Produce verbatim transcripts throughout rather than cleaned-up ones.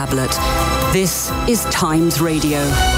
Tablet. This is Times Radio.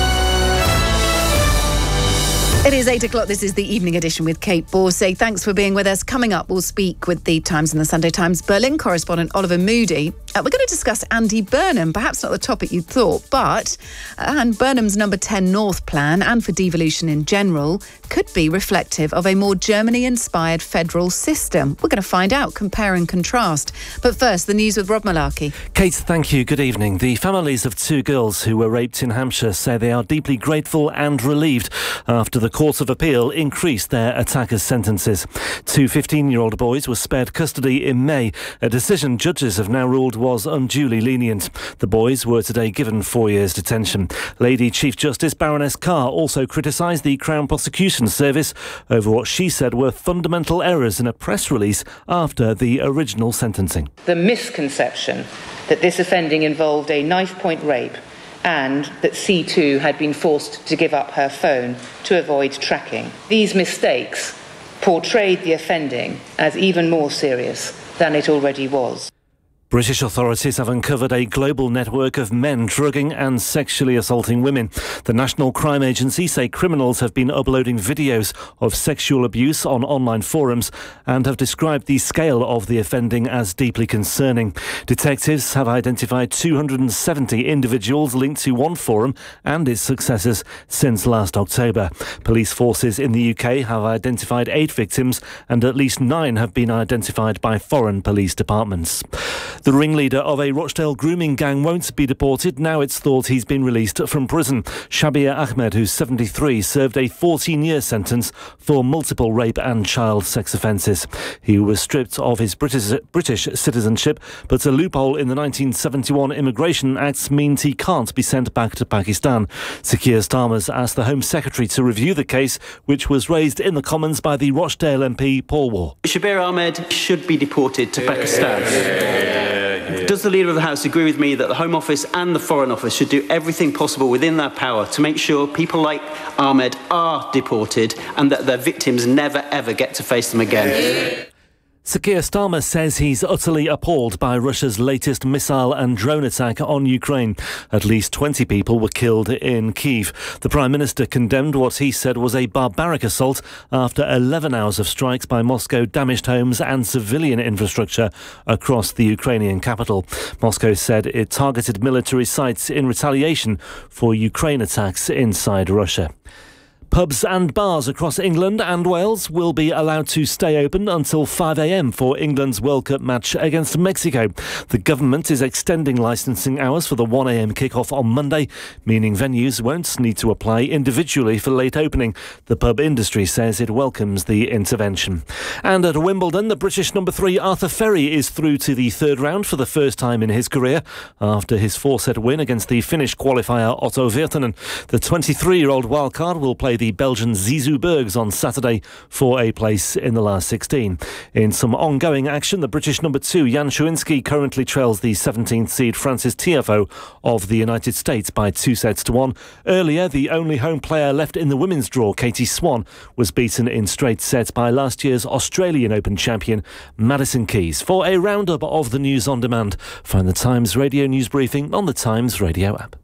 It is eight o'clock. This is the evening edition with Kate Borsay. Thanks for being with us. Coming up, we'll speak with the Times and the Sunday Times Berlin correspondent Oliver Moody. Uh, we're going to discuss Andy Burnham, perhaps not the topic you thought, but uh, and Burnham's Number ten North plan and for devolution in general could be reflective of a more Germany-inspired federal system. We're going to find out, compare and contrast. But first, the news with Rob Malarkey. Kate, thank you. Good evening. The families of two girls who were raped in Hampshire say they are deeply grateful and relieved after the Court of Appeal increased their attackers' sentences. Two fifteen-year-old boys were spared custody in May, a decision judges have now ruled was unduly lenient. The boys were today given four years detention. Lady Chief Justice Baroness Carr also criticised the Crown Prosecution Service over what she said were fundamental errors in a press release after the original sentencing. The misconception that this offending involved a knife-point rape and that C two had been forced to give up her phone to avoid tracking. These mistakes portrayed the offending as even more serious than it already was. British authorities have uncovered a global network of men drugging and sexually assaulting women. The National Crime Agency say criminals have been uploading videos of sexual abuse on online forums and have described the scale of the offending as deeply concerning. Detectives have identified two hundred seventy individuals linked to one forum and its successors since last October. Police forces in the U K have identified eight victims and at least nine have been identified by foreign police departments. The ringleader of a Rochdale grooming gang won't be deported. Now it's thought he's been released from prison. Shabir Ahmed, who's seventy-three, served a fourteen-year sentence for multiple rape and child sex offences. He was stripped of his British, British citizenship, but a loophole in the nineteen seventy-one Immigration Act means he can't be sent back to Pakistan. Sakir Starmer's asked the Home Secretary to review the case, which was raised in the Commons by the Rochdale M P Paul Waugh. Shabir Ahmed should be deported to Pakistan. Does the Leader of the House agree with me that the Home Office and the Foreign Office should do everything possible within their power to make sure people like Ahmed are deported and that their victims never ever get to face them again? Sakir Starmer says he's utterly appalled by Russia's latest missile and drone attack on Ukraine. At least twenty people were killed in Kyiv. The Prime Minister condemned what he said was a barbaric assault after eleven hours of strikes by Moscow damaged homes and civilian infrastructure across the Ukrainian capital. Moscow said it targeted military sites in retaliation for Ukraine attacks inside Russia. Pubs and bars across England and Wales will be allowed to stay open until five a m for England's World Cup match against Mexico. The government is extending licensing hours for the one a m kick-off on Monday, meaning venues won't need to apply individually for late opening. The pub industry says it welcomes the intervention. And at Wimbledon, the British number three Arthur Ferry is through to the third round for the first time in his career after his four-set win against the Finnish qualifier Otto Virtanen. The twenty-three-year-old wildcard will play the Belgian Zizou Bergs on Saturday for a place in the last sixteen. In some ongoing action, the British number two Jan Szuwinski currently trails the seventeenth seed Francis Tiafoe of the United States by two sets to one. Earlier, the only home player left in the women's draw, Katie Swan, was beaten in straight sets by last year's Australian Open champion Madison Keys. For a roundup of the news on demand, find the Times Radio News Briefing on the Times Radio app.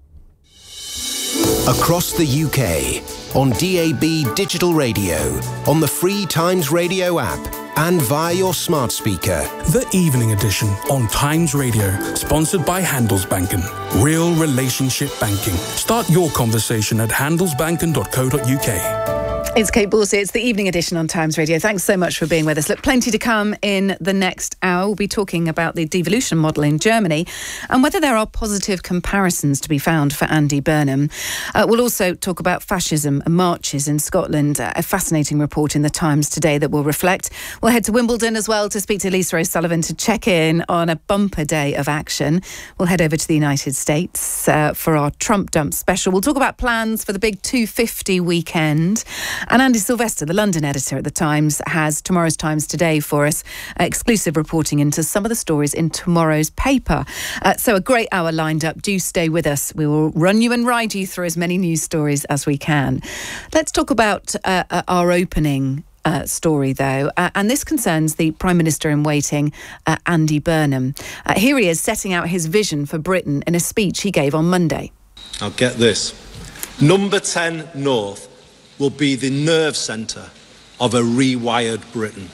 Across the U K, on D A B digital radio, on the free Times Radio app, and via your smart speaker. The Evening Edition on Times Radio, sponsored by Handelsbanken. Real relationship banking. Start your conversation at handelsbanken dot co dot u k. It's Kate Borsay. It's the Evening Edition on Times Radio. Thanks so much for being with us. Look, plenty to come in the next hour. We'll be talking about the devolution model in Germany and whether there are positive comparisons to be found for Andy Burnham. Uh, we'll also talk about fascism and marches in Scotland. Uh, a fascinating report in the Times today that will reflect. We'll head to Wimbledon as well to speak to Lisa O'Sullivan to check in on a bumper day of action. We'll head over to the United States uh, for our Trump Dump special. We'll talk about plans for the big two fifty weekend. And Andy Sylvester, the London editor at The Times, has tomorrow's Times Today for us, uh, exclusive reporting into some of the stories in tomorrow's paper. Uh, so a great hour lined up. Do stay with us. We will run you and ride you through as many news stories as we can. Let's talk about uh, our opening Uh, story, though, uh, and this concerns the Prime Minister in waiting, uh, Andy Burnham. Uh, here he is setting out his vision for Britain in a speech he gave on Monday. Now get this. Number ten North will be the nerve centre of a rewired Britain.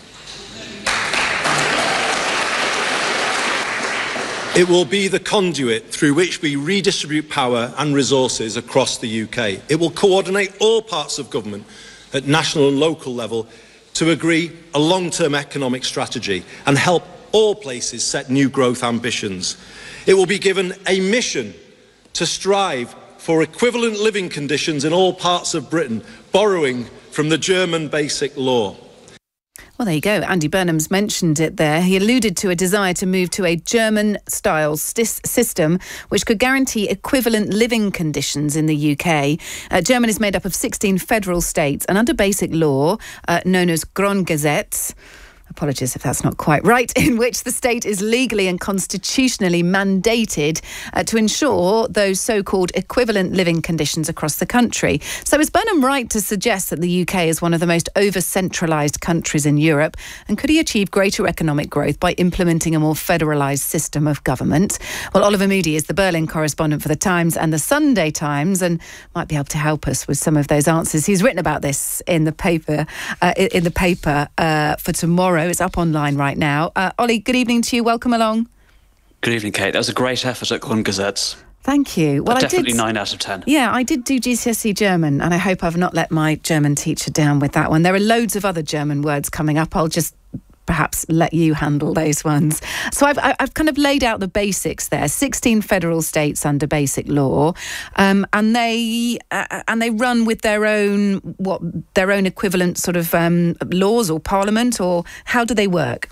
It will be the conduit through which we redistribute power and resources across the U K. It will coordinate all parts of government at national and local level to agree a long-term economic strategy and help all places set new growth ambitions. It will be given a mission to strive for equivalent living conditions in all parts of Britain, borrowing from the German Basic Law. Well, there you go. Andy Burnham's mentioned it there. He alluded to a desire to move to a German-style st- system which could guarantee equivalent living conditions in the U K. Uh, Germany is made up of sixteen federal states, and under basic law, uh, known as Grundgesetz, apologies if that's not quite right, in which the state is legally and constitutionally mandated uh, to ensure those so-called equivalent living conditions across the country. So is Burnham right to suggest that the U K is one of the most over-centralised countries in Europe? And could he achieve greater economic growth by implementing a more federalised system of government? Well, Oliver Moody is the Berlin correspondent for The Times and The Sunday Times and might be able to help us with some of those answers. He's written about this in the paper, uh, in the paper uh, for tomorrow. It's up online right now. Uh, Ollie, good evening to you. Welcome along. Good evening, Kate. That was a great effort at Grundgesetz. Thank you. Well, definitely I did, nine out of ten. Yeah, I did do G C S E German, and I hope I've not let my German teacher down with that one. There are loads of other German words coming up. I'll just perhaps let you handle those ones. So I've, I've kind of laid out the basics there. sixteen federal states under basic law, um, and they uh, and they run with their own what their own equivalent sort of um, laws or parliament, or how do they work?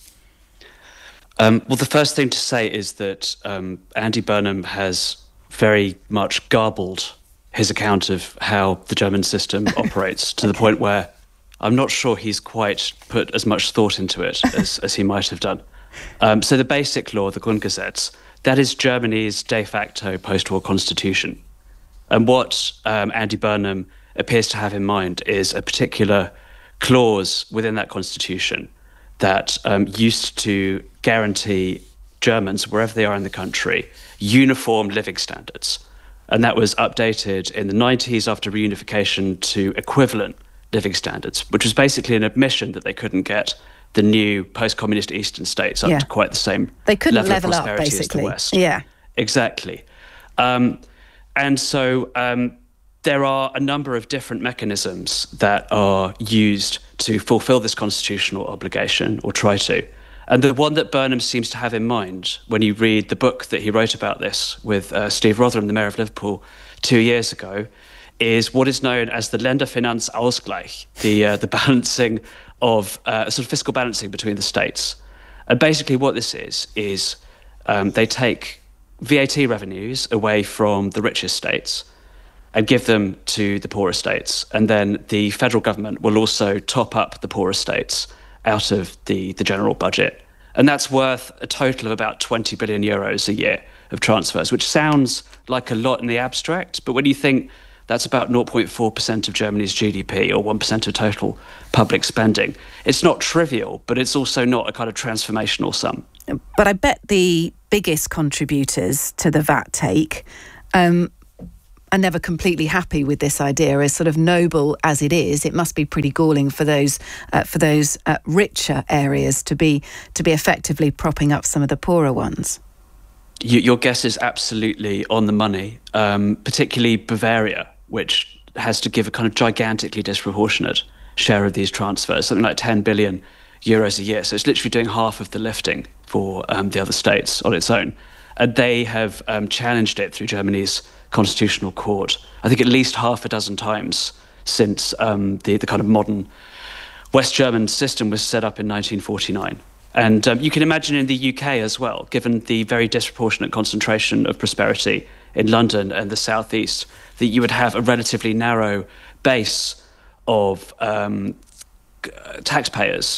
Um, well, the first thing to say is that um, Andy Burnham has very much garbled his account of how the German system operates to the point where I'm not sure he's quite put as much thought into it as, as he might have done. Um, so the basic law, the Grundgesetz, that is Germany's de facto post-war constitution. And what um, Andy Burnham appears to have in mind is a particular clause within that constitution that um, used to guarantee Germans, wherever they are in the country, uniform living standards. And that was updated in the nineties after reunification to equivalent living standards, which was basically an admission that they couldn't get the new post-communist Eastern states up yeah. to quite the same they couldn't level, level of up, prosperity basically. as the West. Yeah, exactly. Um, and so um, there are a number of different mechanisms that are used to fulfill this constitutional obligation, or try to. And the one that Burnham seems to have in mind when you read the book that he wrote about this with uh, Steve Rotherham, the Mayor of Liverpool, two years ago, is what is known as the Länderfinanzausgleich, the uh, the balancing of uh, sort of fiscal balancing between the states. And basically what this is, is um, they take V A T revenues away from the richest states and give them to the poorer states. And then the federal government will also top up the poorer states out of the, the general budget. And that's worth a total of about twenty billion euros a year of transfers, which sounds like a lot in the abstract, but when you think that's about zero point four percent of Germany's G D P, or one percent of total public spending. It's not trivial, but it's also not a kind of transformational sum. But I bet the biggest contributors to the V A T take um, are never completely happy with this idea. As sort of noble as it is, it must be pretty galling for those uh, for those uh, richer areas to be to be effectively propping up some of the poorer ones. You, your guess is absolutely on the money, um, particularly Bavaria, which has to give a kind of gigantically disproportionate share of these transfers, something like ten billion euros a year. So it's literally doing half of the lifting for um, the other states on its own. And they have um, challenged it through Germany's constitutional court, I think at least half a dozen times since um, the, the kind of modern West German system was set up in nineteen forty-nine. And um, you can imagine in the U K as well, given the very disproportionate concentration of prosperity in London and the southeast, that you would have a relatively narrow base of um, taxpayers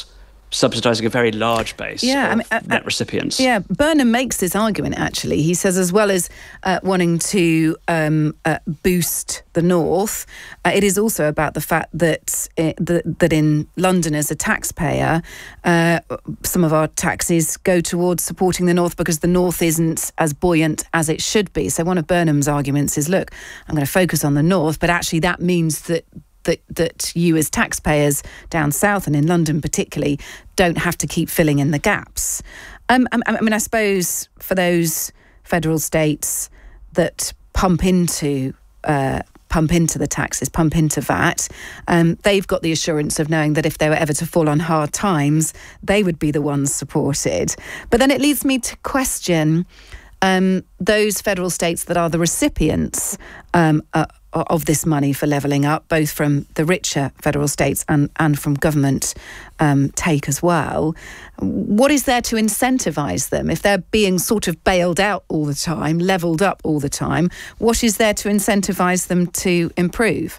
subsidising a very large base yeah, of I mean, uh, net recipients. Yeah, Burnham makes this argument, actually. He says as well as uh, wanting to um, uh, boost the North, uh, it is also about the fact that, it, that, that in London as a taxpayer, uh, some of our taxes go towards supporting the North because the North isn't as buoyant as it should be. So one of Burnham's arguments is, look, I'm going to focus on the North, but actually that means that That, that you as taxpayers down south and in London particularly don't have to keep filling in the gaps. Um, I, I mean, I suppose for those federal states that pump into uh, pump into the taxes, pump into V A T, um, they've got the assurance of knowing that if they were ever to fall on hard times, they would be the ones supported. But then it leads me to question um, those federal states that are the recipients um, uh, of this money for levelling up, both from the richer federal states and, and from government um, take as well. What is there to incentivise them? If they're being sort of bailed out all the time, levelled up all the time, what is there to incentivise them to improve?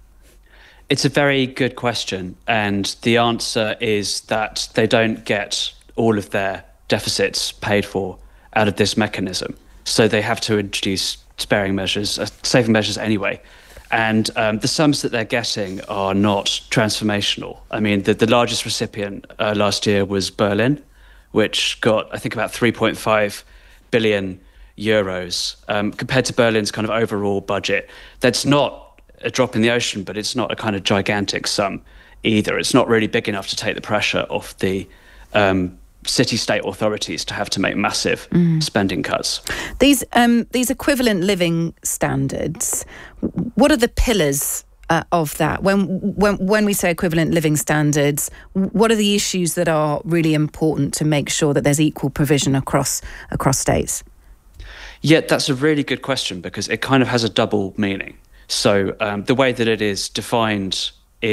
It's a very good question. And the answer is that they don't get all of their deficits paid for out of this mechanism. So they have to introduce sparing measures, uh, saving measures anyway. And um, the sums that they're getting are not transformational. I mean, the, the largest recipient uh, last year was Berlin, which got, I think, about three point five billion euros. Um, compared to Berlin's kind of overall budget, that's not a drop in the ocean, but it's not a kind of gigantic sum either. It's not really big enough to take the pressure off the um, city-state authorities to have to make massive mm. spending cuts. These um, these equivalent living standards, what are the pillars uh, of that? When when when we say equivalent living standards, what are the issues that are really important to make sure that there's equal provision across across states? Yeah, that's a really good question because it kind of has a double meaning. So um, the way that it is defined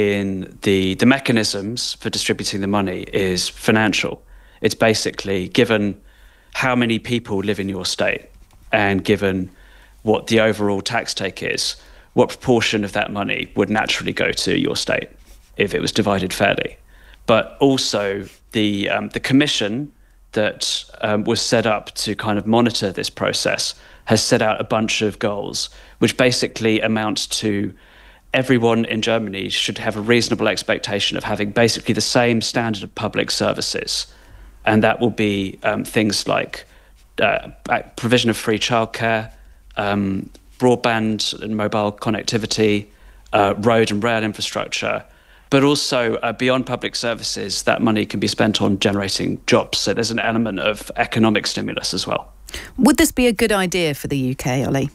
in the the mechanisms for distributing the money is financial. It's basically given how many people live in your state and given what the overall tax take is, what proportion of that money would naturally go to your state if it was divided fairly. But also the um, the commission that um, was set up to kind of monitor this process has set out a bunch of goals, which basically amount to everyone in Germany should have a reasonable expectation of having basically the same standard of public services. And that will be um, things like uh, provision of free childcare, um, broadband and mobile connectivity, uh, road and rail infrastructure, but also uh, beyond public services, that money can be spent on generating jobs. So there's an element of economic stimulus as well. Would this be a good idea for the U K, Ollie?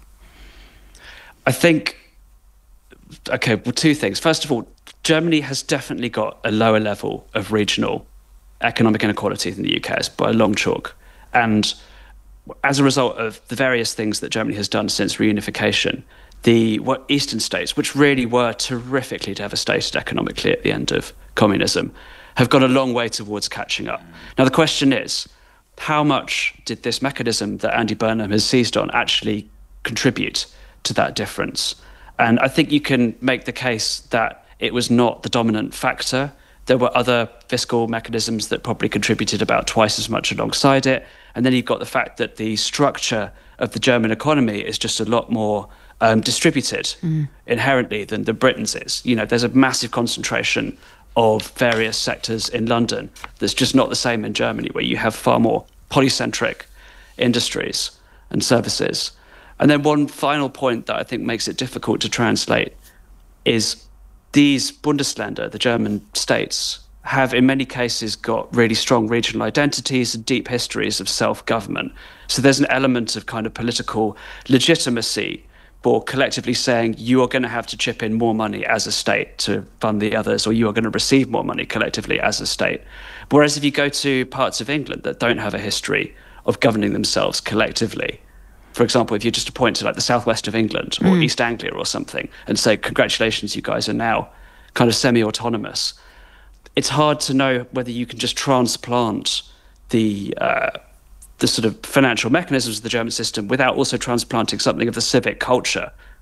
I think, okay, well, two things. First of all, Germany has definitely got a lower level of regional economic inequality than the U K has by a long chalk. And as a result of the various things that Germany has done since reunification, the what, eastern states, which really were terrifically devastated economically at the end of communism, have gone a long way towards catching up. Now, the question is, how much did this mechanism that Andy Burnham has seized on actually contribute to that difference? And I think you can make the case that it was not the dominant factor. There were other fiscal mechanisms that probably contributed about twice as much alongside it. And then you've got the fact that the structure of the German economy is just a lot more um, distributed mm. inherently than the Britain's is. You know, there's a massive concentration of various sectors in London that's just not the same in Germany, where you have far more polycentric industries and services. And then one final point that I think makes it difficult to translate is these Bundesländer, the German states, have in many cases got really strong regional identities and deep histories of self-government. So there's an element of kind of political legitimacy for collectively saying you are going to have to chip in more money as a state to fund the others, or you are going to receive more money collectively as a state. Whereas if you go to parts of England that don't have a history of governing themselves collectively, for example, if you just point to like the southwest of England or mm. East Anglia or something and say, congratulations, you guys are now kind of semi-autonomous, it's hard to know whether you can just transplant the uh, the sort of financial mechanisms of the German system without also transplanting something of the civic culture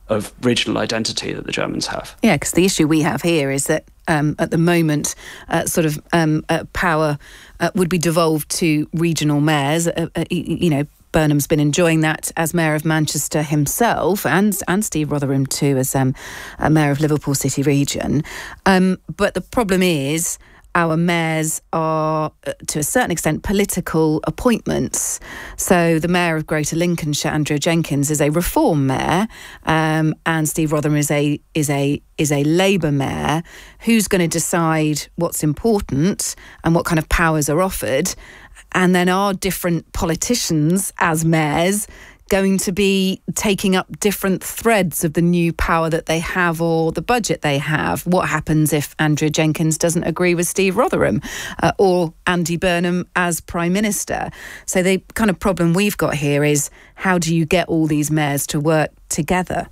of regional identity that the Germans have. Yeah, because the issue we have here is that um, at the moment, uh, sort of um, uh, power uh, would be devolved to regional mayors. Uh, uh, you know, Burnham's been enjoying that as Mayor of Manchester himself, and and Steve Rotherham too as um, a Mayor of Liverpool City Region. Um, but the problem is, our mayors are, uh, to a certain extent, political appointments. So the Mayor of Greater Lincolnshire, Andrea Jenkins, is a Reform mayor, um, and Steve Rotherham is a is a is a Labour mayor. Who's going to decide what's important and what kind of powers are offered? And then are different politicians as mayors going to be taking up different threads of the new power that they have or the budget they have? What happens if Andrea Jenkins doesn't agree with Steve Rotherham uh, or Andy Burnham as Prime Minister? So the kind of problem we've got here is, how do you get all these mayors to work together?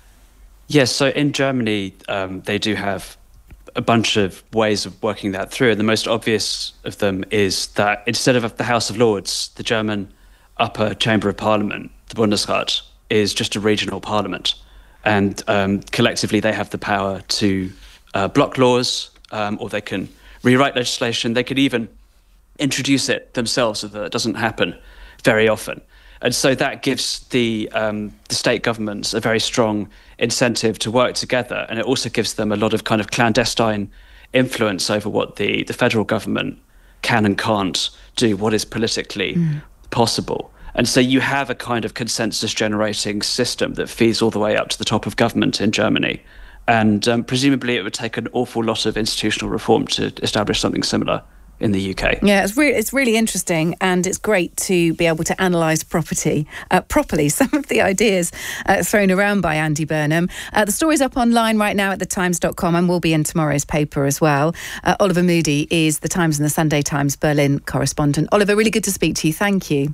Yes, so in Germany, um, they do have a bunch of ways of working that through. And the most obvious of them is that instead of the House of Lords, the German upper chamber of parliament, the Bundesrat, is just a regional parliament. And um, collectively they have the power to uh, block laws, um, or they can rewrite legislation. They could even introduce it themselves so that it doesn't happen very often. And so that gives the, um, the state governments a very strong incentive to work together. And it also gives them a lot of kind of clandestine influence over what the, the federal government can and can't do, what is politically mm. possible. And so you have a kind of consensus-generating system that feeds all the way up to the top of government in Germany. And um, presumably it would take an awful lot of institutional reform to establish something similar in the U K. Yeah, it's, re- it's really interesting, and it's great to be able to analyse property uh, properly some of the ideas uh, thrown around by Andy Burnham. Uh, the story's up online right now at the times dot com and will be in tomorrow's paper as well. Uh, Oliver Moody is the Times and the Sunday Times Berlin correspondent. Oliver, really good to speak to you. Thank you.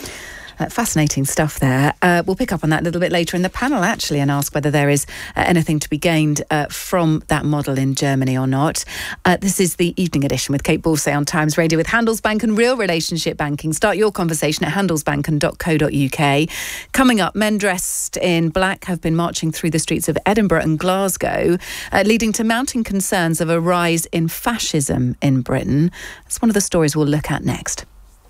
Uh, fascinating stuff there. Uh, we'll pick up on that a little bit later in the panel, actually, and ask whether there is uh, anything to be gained uh, from that model in Germany or not. Uh, this is the Evening Edition with Kate Borsay on Times Radio with Handelsbanken Real Relationship Banking. Start your conversation at handelsbanken dot co dot uk. Coming up, men dressed in black have been marching through the streets of Edinburgh and Glasgow, uh, leading to mounting concerns of a rise in fascism in Britain. That's one of the stories we'll look at next.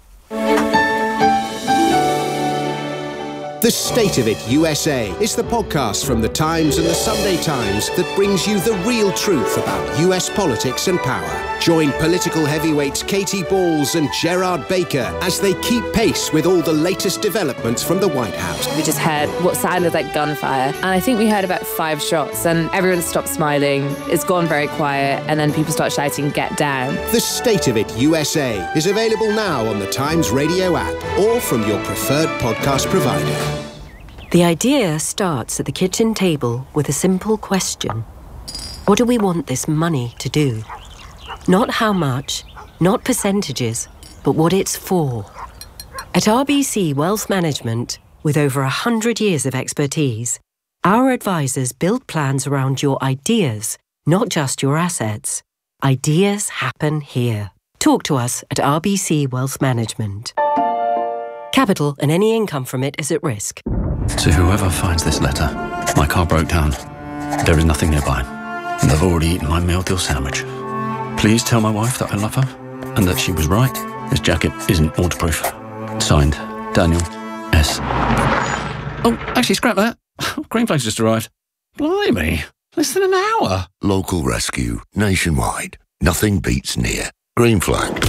The State of It U S A is the podcast from The Times and The Sunday Times that brings you the real truth about U S politics and power. Join political heavyweights Katie Balls and Gerard Baker as they keep pace with all the latest developments from the White House. We just heard what sounded like gunfire, and I think we heard about five shots, and everyone stopped smiling. It's gone very quiet, and then people start shouting, "Get down." The State of It U S A is available now on the Times Radio app or from your preferred podcast provider. The idea starts at the kitchen table with a simple question. What do we want this money to do? Not how much, not percentages, but what it's for. At R B C Wealth Management, with over a hundred years of expertise, our advisors build plans around your ideas, not just your assets. Ideas happen here. Talk to us at R B C Wealth Management. Capital and any income from it is at risk. To whoever finds this letter, my car broke down. There is nothing nearby, and I've already eaten my meal deal sandwich. Please tell my wife that I love her, and that she was right. This jacket isn't waterproof. Signed, Daniel S. Oh, actually, scrap that. Greenflags just arrived. Blimey, less than an hour. Local rescue, nationwide. Nothing beats near. Green Flag.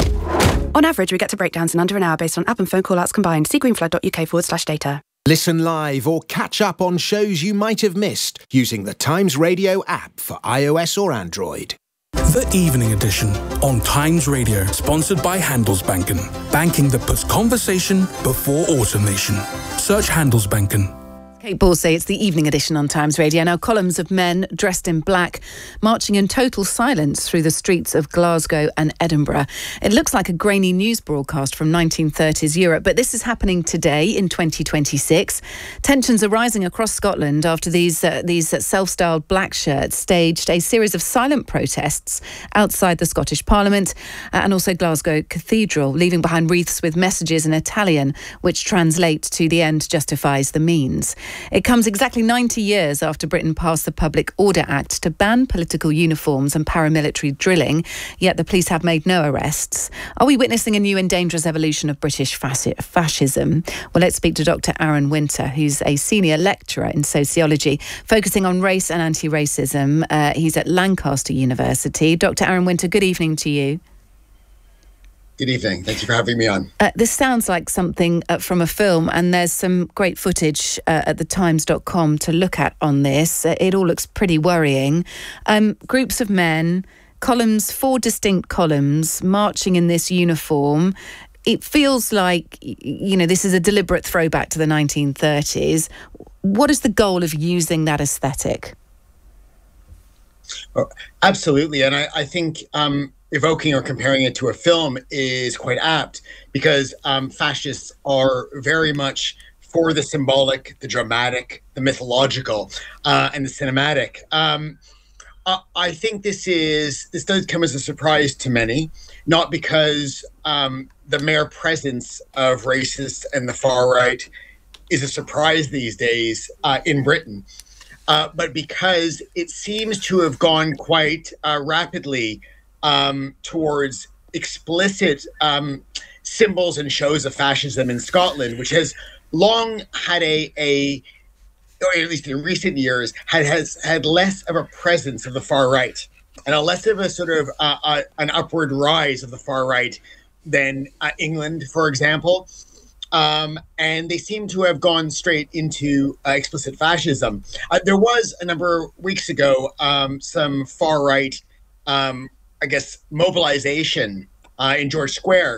On average, we get to breakdowns in under an hour based on app and phone call-outs combined. See greenflag.uk forward slash data. Listen live or catch up on shows you might have missed using the Times Radio app for iOS or Android. The Evening Edition on Times Radio, sponsored by Handelsbanken. Banking that puts conversation before automation. Search Handelsbanken. Kate Borsay, it's the Evening Edition on Times Radio. Now, columns of men dressed in black marching in total silence through the streets of Glasgow and Edinburgh. It looks like a grainy news broadcast from nineteen thirties Europe, but this is happening today in twenty twenty-six. Tensions are rising across Scotland after these uh, these self-styled black shirts staged a series of silent protests outside the Scottish Parliament uh, and also Glasgow Cathedral, leaving behind wreaths with messages in Italian, which translate to "the end justifies the means." It comes exactly ninety years after Britain passed the Public Order Act to ban political uniforms and paramilitary drilling, yet the police have made no arrests. Are we witnessing a new and dangerous evolution of British fasci- fascism? Well, let's speak to Doctor Aaron Winter, who's a senior lecturer in sociology, focusing on race and anti-racism. Uh, he's at Lancaster University. Doctor Aaron Winter, good evening to you. Good evening. Thank you for having me on. Uh, this sounds like something uh, from a film, and there's some great footage uh, at the times dot com to look at on this. Uh, it all looks pretty worrying. Um, groups of men, columns, four distinct columns, marching in this uniform. It feels like, you know, this is a deliberate throwback to the nineteen thirties. What is the goal of using that aesthetic? Oh, absolutely. And I, I think... Um, evoking or comparing it to a film is quite apt, because um, fascists are very much for the symbolic, the dramatic, the mythological, uh, and the cinematic. Um, I, I think this is this does come as a surprise to many, not because um, the mere presence of racists and the far right is a surprise these days uh, in Britain, uh, but because it seems to have gone quite uh, rapidly Um, towards explicit um, symbols and shows of fascism in Scotland, which has long had a, a or at least in recent years, had has had less of a presence of the far right, and a less of a sort of uh, uh, an upward rise of the far right than uh, England, for example. Um, and they seem to have gone straight into uh, explicit fascism. Uh, there was a number of weeks ago um, some far right um, I guess, mobilization uh, in George Square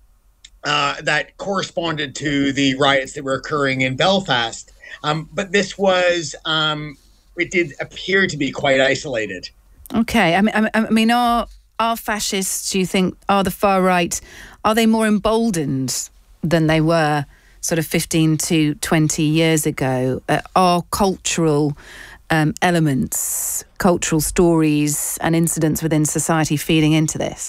uh, that corresponded to the riots that were occurring in Belfast. Um, but this was, um, it did appear to be quite isolated. Okay. I mean, I mean, are, are fascists, do you think, are the far right, are they more emboldened than they were sort of fifteen to twenty years ago? Uh, are cultural Um, elements, cultural stories and incidents within society feeding into this?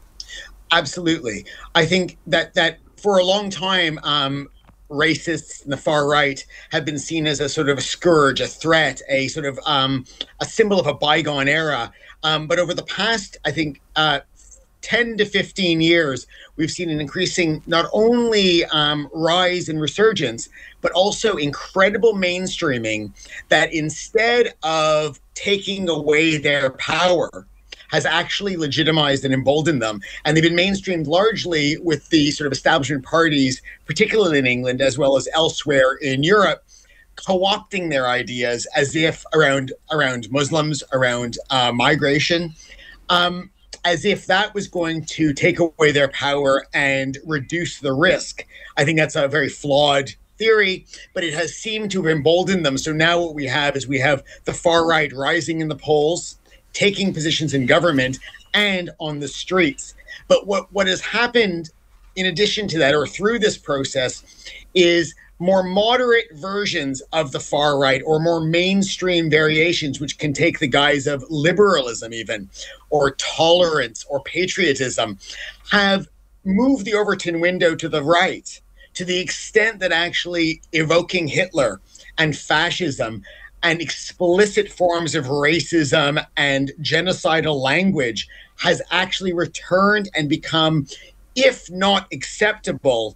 Absolutely. I think that that for a long time, um, racists and the far right have been seen as a sort of a scourge, a threat, a sort of um, a symbol of a bygone era. Um, but over the past, I think, uh, ten to fifteen years, we've seen an increasing not only um, rise in resurgence, but also incredible mainstreaming that instead of taking away their power, has actually legitimized and emboldened them. And they've been mainstreamed largely with the sort of establishment parties, particularly in England, as well as elsewhere in Europe, co-opting their ideas as if around, around Muslims, around uh, migration, um, as if that was going to take away their power and reduce the risk. I think that's a very flawed theory, but it has seemed to have emboldened them. So now what we have is we have the far right rising in the polls, taking positions in government and on the streets. But what, what has happened in addition to that, or through this process, is more moderate versions of the far right, or more mainstream variations, which can take the guise of liberalism even, or tolerance, or patriotism, have moved the Overton window to the right, to the extent that actually evoking Hitler and fascism and explicit forms of racism and genocidal language has actually returned and become, if not acceptable,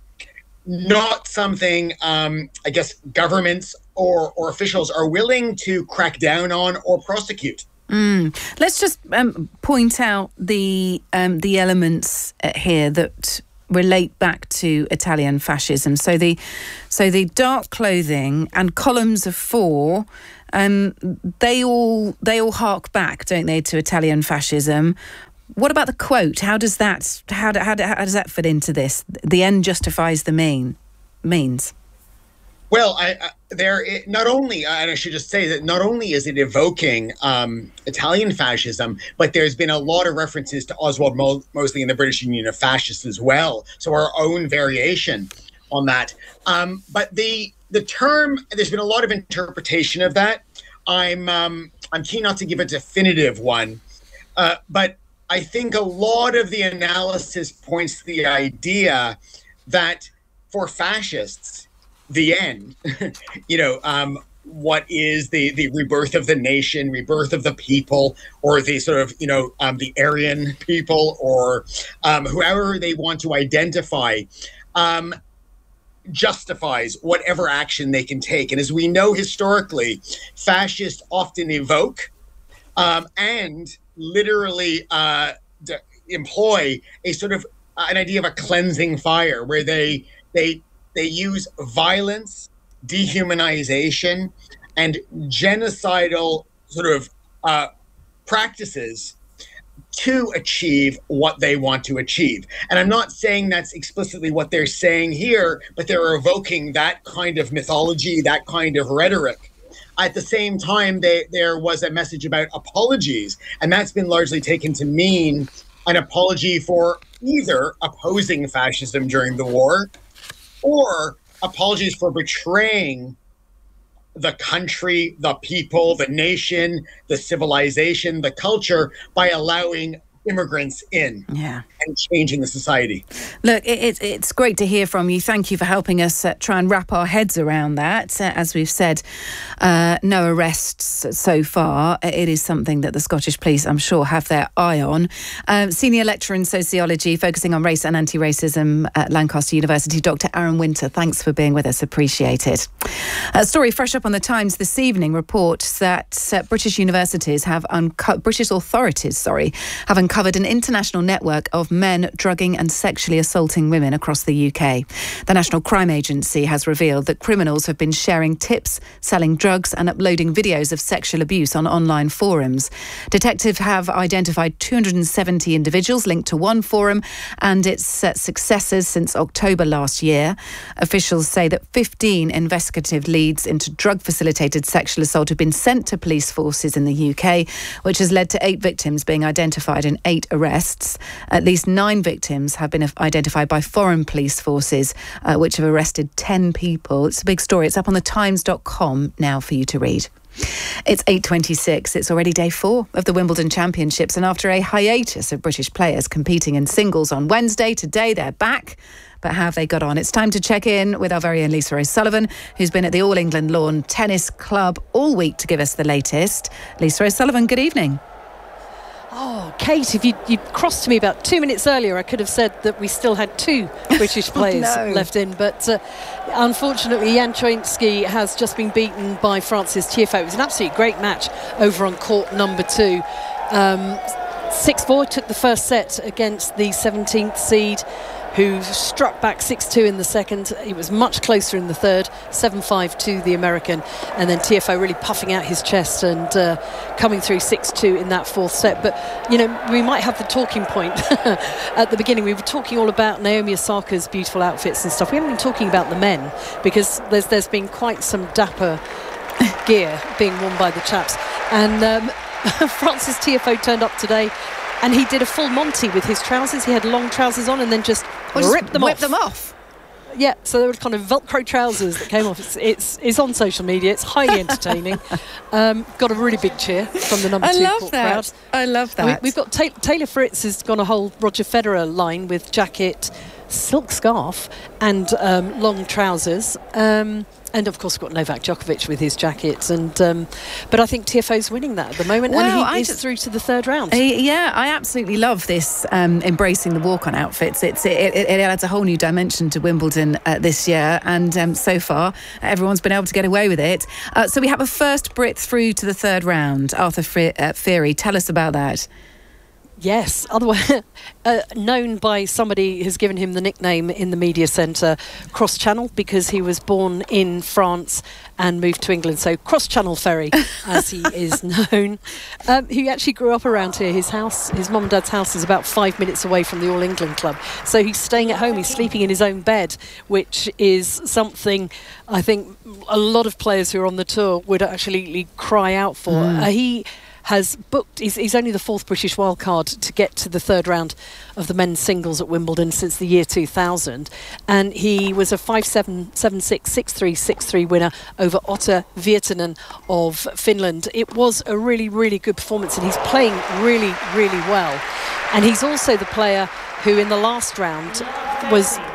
not something, um, I guess, governments or, or officials are willing to crack down on or prosecute. Mm. Let's just um, point out the um, the elements here that relate back to Italian fascism. So the so the dark clothing and columns of four, um, they all they all hark back, don't they, to Italian fascism. What about the quote? How does that how, do, how, do, how does that fit into this? The end justifies the mean means. Well, I, I, there it, not only, and I should just say that not only is it evoking um, Italian fascism, but there's been a lot of references to Oswald Mo- Mosley and the British Union of Fascists as well. So our own variation on that. Um, but the the term, there's been a lot of interpretation of that. I'm um, I'm keen not to give a definitive one, uh, but I think a lot of the analysis points to the idea that for fascists, the end, you know, um, what is the, the rebirth of the nation, rebirth of the people, or the sort of, you know, um, the Aryan people, or um, whoever they want to identify, um, justifies whatever action they can take. And as we know historically, fascists often evoke um, and literally uh, d- employ a sort of uh, an idea of a cleansing fire, where they they they use violence, dehumanization, and genocidal sort of uh, practices to achieve what they want to achieve. And I'm not saying that's explicitly what they're saying here, but they're evoking that kind of mythology, that kind of rhetoric. At the same time, they, there was a message about apologies, and that's been largely taken to mean an apology for either opposing fascism during the war or apologies for betraying the country, the people, the nation, the civilization, the culture by allowing immigrants in yeah. and changing the society. Look, it, it, it's great to hear from you. Thank you for helping us uh, try and wrap our heads around that. Uh, as we've said, uh, no arrests so far. It is something that the Scottish Police, I'm sure, have their eye on. Um, Senior Lecturer in Sociology, focusing on race and anti-racism at Lancaster University, Doctor Aaron Winter, thanks for being with us. Appreciate it. A story fresh up on the Times this evening reports that uh, British universities have unco- British authorities, sorry, have uncovered covered an international network of men drugging and sexually assaulting women across the U K. The National Crime Agency has revealed that criminals have been sharing tips, selling drugs and uploading videos of sexual abuse on online forums. Detectives have identified two hundred seventy individuals linked to one forum and its uh, successors since October last year. Officials say that fifteen investigative leads into drug-facilitated sexual assault have been sent to police forces in the U K, which has led to eight victims being identified and eight arrests. At least nine victims have been identified by foreign police forces, uh, which have arrested ten people. It's a big story. It's up on the times dot com now for you to read. It's eight twenty-six. It's already day four of the Wimbledon Championships, and after a hiatus of British players competing in singles on Wednesday, today they're back. But how have they got on? It's time to check in with our very own Lisa O'Sullivan, who's been at the All England Lawn Tennis Club all week to give us the latest. Lisa O'Sullivan, good evening. Oh, Kate, if you you crossed to me about two minutes earlier, I could have said that we still had two British players oh, no. left in. But uh, unfortunately, Jan Troicki has just been beaten by Francis Tiafoe. It was an absolutely great match over on court number two. Um, six four took the first set against the seventeenth seed, who struck back six two in the second. It was much closer in the third, seven five to the American. And then Tiafoe really puffing out his chest and uh, coming through six two in that fourth set. But, you know, we might have the talking point at the beginning. We were talking all about Naomi Osaka's beautiful outfits and stuff. We haven't been talking about the men, because there's there's been quite some dapper gear being worn by the chaps. And um, Francis Tiafoe turned up today, and he did a full Monty with his trousers. He had long trousers on and then just well, ripped them whip off. them off. Yeah, so there were kind of Velcro trousers that came off. It's it's, it's on social media. It's highly entertaining. um, got a really big cheer from the number I two love court that. crowd. I love that. We, we've got Ta- Taylor Fritz has gone a whole Roger Federer line with jacket, silk scarf and um, long trousers. Um, And of course, we've got Novak Djokovic with his jackets. And um, but I think Tiafoe's winning that at the moment, well, and he I is just, through to the third round. Uh, yeah, I absolutely love this um, embracing the walk-on outfits. It's it, it, it adds a whole new dimension to Wimbledon uh, this year, and um, so far everyone's been able to get away with it. Uh, so we have a first Brit through to the third round. Arthur Fe- uh, Feary, tell us about that. Yes, otherwise uh, known by somebody who's given him the nickname in the media centre Cross Channel, because he was born in France and moved to England. So Cross Channel Ferry, as he is known. Um, he actually grew up around here. His house, his mum and dad's house, is about five minutes away from the All England Club. So he's staying at home. He's sleeping in his own bed, which is something I think a lot of players who are on the tour would actually cry out for. Mm. Uh, he has booked, he's, he's only the fourth British wildcard to get to the third round of the men's singles at Wimbledon since the year two thousand. And he was a five seven, seven six, six three, six three winner over Otto Virtanen of Finland. It was a really, really good performance, and he's playing really, really well. And he's also the player who in the last round was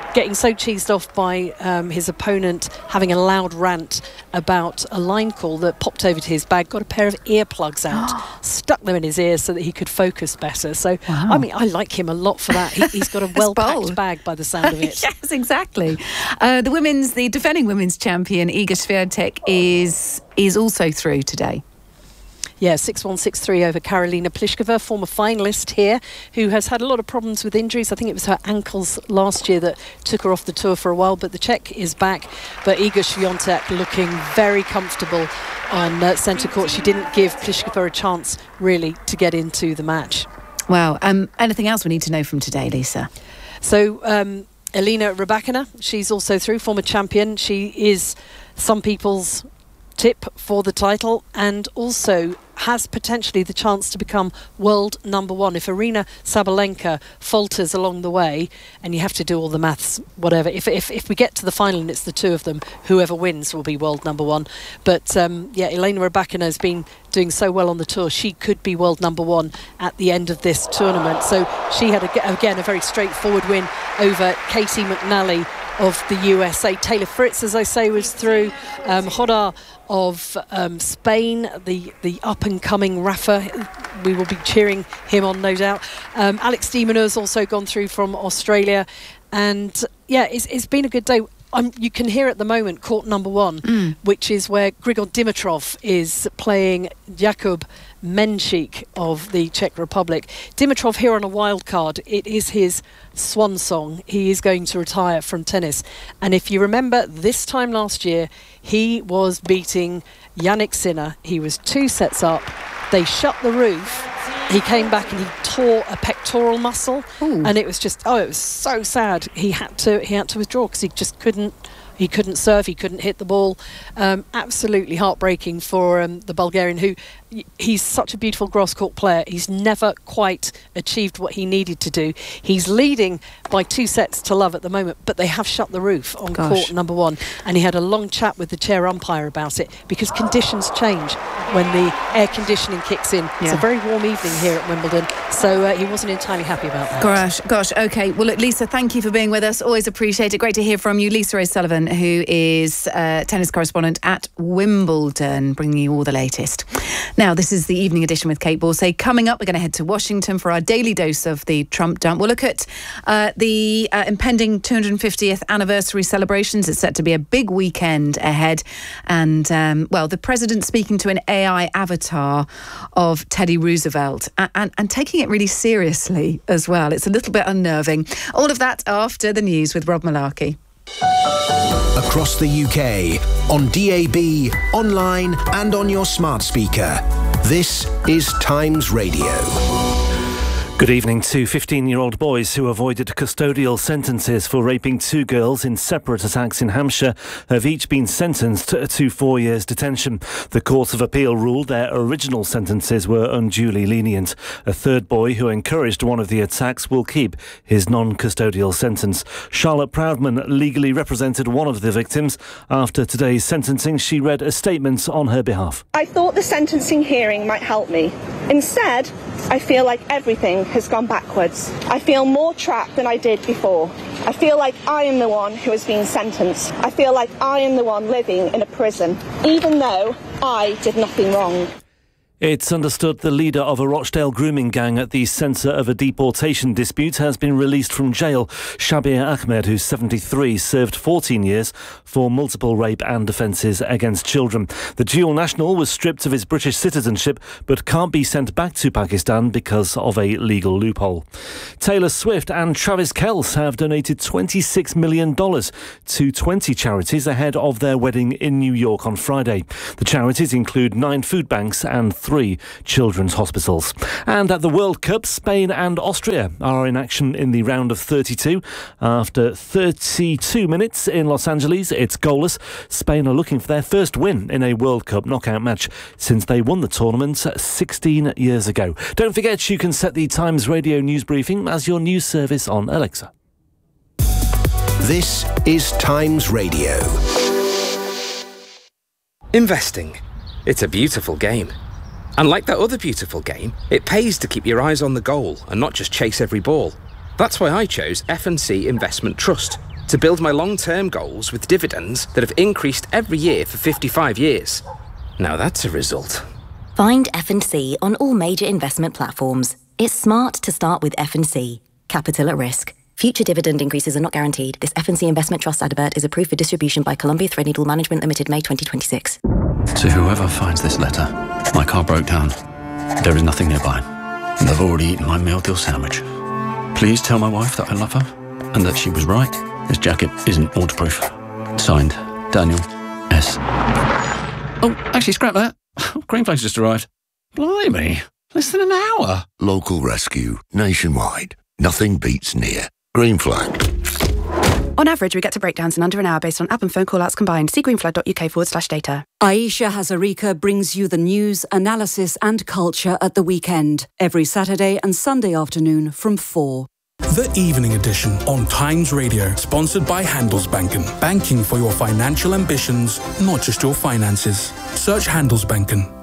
getting so cheesed off by um, his opponent having a loud rant about a line call that popped over to his bag, got a pair of earplugs out, stuck them in his ears so that he could focus better. So, wow. I mean, I like him a lot for that. He, he's got a well-packed bag by the sound of it. Yes, exactly. Uh, the women's, the defending women's champion, Iga Swiatek, is is also through today. Yeah, six one, six three over Karolina Pliskova, former finalist here, who has had a lot of problems with injuries. I think it was her ankles last year that took her off the tour for a while, but the Czech is back. But Iga Swiatek looking very comfortable on uh, centre court. She didn't give Pliskova a chance, really, to get into the match. Wow. Um, anything else we need to know from today, Lisa? So, um, Elena Rybakina, she's also through, former champion. She is some people's tip for the title, and also has potentially the chance to become world number one. If Arina Sabalenka falters along the way, and you have to do all the maths, whatever, if if, if we get to the final and it's the two of them, whoever wins will be world number one. But um, yeah, Elena Rybakina has been doing so well on the tour, she could be world number one at the end of this tournament. So she had, a, again, a very straightforward win over Katie McNally of the U S A. Taylor Fritz, as I say, was through. Um, Hodar of um, Spain, the, the up-and-coming Rafa. We will be cheering him on, no doubt. Um, Alex de Minaur's also gone through from Australia. And, yeah, it's, it's been a good day. Um, you can hear at the moment court number one, mm. which is where Grigor Dimitrov is playing Jakub Menšík of the Czech Republic. Dimitrov here on a wild card. It is his swan song. He is going to retire from tennis. And if you remember, this time last year, he was beating Jannik Sinner. He was two sets up. They shut the roof. He came back and he tore a pectoral muscle. Ooh. And it was just, oh, it was so sad. He had to he had to withdraw because he just couldn't he couldn't serve, he couldn't hit the ball. Um, absolutely heartbreaking for um, the Bulgarian, who he's such a beautiful grass court player. He's never quite achieved what he needed to do. He's leading by two sets to love at the moment, but they have shut the roof on Gosh. court number one. And he had a long chat with the chair umpire about it, because conditions change when the air conditioning kicks in. Yeah. It's a very warm evening here at Wimbledon, so uh, he wasn't entirely happy about that. Gosh, gosh, okay. Well, look, Lisa, thank you for being with us. Always appreciate it. Great to hear from you. Lisa O'Sullivan, who is uh, tennis correspondent at Wimbledon, bringing you all the latest. Now, this is the evening edition with Kate Borsay. Coming up, we're going to head to Washington for our daily dose of the Trump dump. We'll look at uh, the uh, impending two hundred fiftieth anniversary celebrations. It's set to be a big weekend ahead. And, um, well, the president speaking to an A I avatar of Teddy Roosevelt and, and, and taking it really seriously as well. It's a little bit unnerving. All of that after the news with Rob Malarkey. Across the U K, on D A B, online and on your smart speaker. This is Times Radio. Good evening. Two fifteen-year-old boys who avoided custodial sentences for raping two girls in separate attacks in Hampshire have each been sentenced to four years detention. The Court of Appeal ruled their original sentences were unduly lenient. A third boy who encouraged one of the attacks will keep his non-custodial sentence. Charlotte Proudman legally represented one of the victims. After today's sentencing, she read a statement on her behalf. I thought the sentencing hearing might help me. Instead, I feel like everything has gone backwards. I feel more trapped than I did before. I feel like I am the one who has been sentenced. I feel like I am the one living in a prison, even though I did nothing wrong. It's understood the leader of a Rochdale grooming gang at the centre of a deportation dispute has been released from jail. Shabir Ahmed, who's seventy-three, served fourteen years for multiple rape and offences against children. The dual national was stripped of his British citizenship but can't be sent back to Pakistan because of a legal loophole. Taylor Swift and Travis Kelce have donated twenty-six million dollars to twenty charities ahead of their wedding in New York on Friday. The charities include nine food banks and three Three children's hospitals. And at the World Cup, Spain and Austria are in action in the round of thirty-two. After thirty-two minutes in Los Angeles, it's goalless. Spain are looking for their first win in a World Cup knockout match since they won the tournament sixteen years ago. Don't forget you can set the Times Radio news briefing as your news service on Alexa. This is Times Radio. Investing. It's a beautiful game. And like that other beautiful game, it pays to keep your eyes on the goal and not just chase every ball. That's why I chose F and C Investment Trust, to build my long-term goals with dividends that have increased every year for fifty-five years. Now that's a result. Find F and C on all major investment platforms. It's smart to start with F and C. Capital at risk. Future dividend increases are not guaranteed. This F and C Investment Trust advert is approved for distribution by Columbia Threadneedle Management Limited, May twenty twenty-six. To whoever finds this letter, my car broke down. There is nothing nearby, and I've already eaten my meal deal sandwich. Please tell my wife that I love her, and that she was right. This jacket isn't waterproof. Signed, Daniel S. Oh, actually, scrap that. Green Flag's just arrived. Blimey, less than an hour. Local rescue, nationwide. Nothing beats near. Green Flag. On average, we get to breakdowns in under an hour based on app and phone call-outs combined. See greenflag.uk forward slash data. Aisha Hazarika brings you the news, analysis and culture at the weekend. Every Saturday and Sunday afternoon from four. The Evening Edition on Times Radio, sponsored by Handelsbanken. Banking for your financial ambitions, not just your finances. Search Handelsbanken.